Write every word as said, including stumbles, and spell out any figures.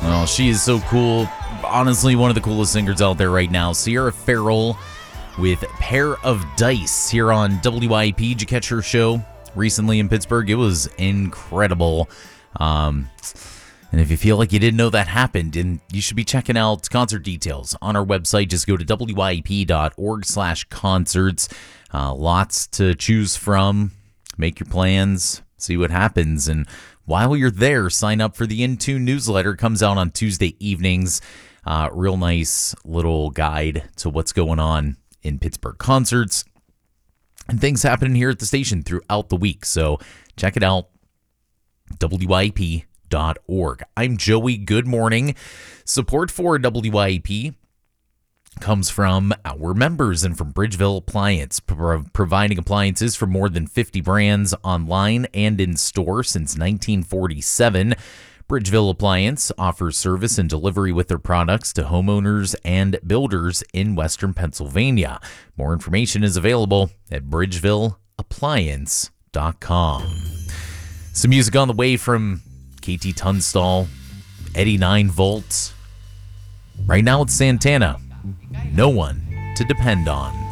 Well, she is so cool. Honestly, one of the coolest singers out there right now. Sierra Farrell with Pair of Dice here on W I P. Did you catch her show recently in Pittsburgh? It was incredible. Um, and if you feel like you didn't know that happened, then you should be checking out concert details on our website. Just go to W I P dot org slash concerts. Uh, lots to choose from. Make your plans. See what happens. And while you're there, sign up for the Intune newsletter. It comes out on Tuesday evenings. Uh, real nice little guide to what's going on in Pittsburgh concerts and things happening here at the station throughout the week. So check it out, W I P dot org. I'm Joey. Good morning. Support for W I P comes from our members and from Bridgeville Appliance, pro- providing appliances for more than fifty brands online and in store since nineteen forty-seven. Bridgeville Appliance offers service and delivery with their products to homeowners and builders in Western Pennsylvania. More information is available at bridgeville appliance dot com. Some music on the way from K T Tunstall, Eddie nine volt. Right now it's Santana. No one to depend on.